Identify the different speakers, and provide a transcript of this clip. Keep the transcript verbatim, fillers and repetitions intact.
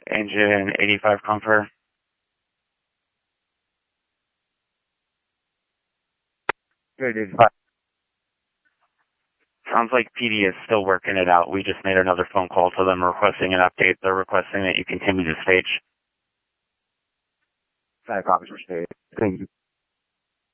Speaker 1: Engine eighty-five Comfort. Good advice. Sounds like P D is still working it out. We just made another phone call to them requesting an update. They're requesting that you continue to stage. Five copies for stage. Thank you.